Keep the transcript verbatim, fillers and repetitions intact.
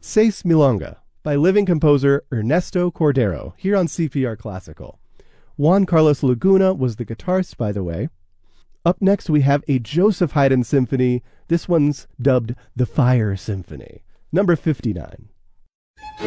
Seis Milonga by living composer Ernesto Cordero, here on C P R Classical. Juan Carlos Laguna was the guitarist, by the way. Up next, we have a Joseph Haydn symphony. This one's dubbed the Fire Symphony, number fifty-nine.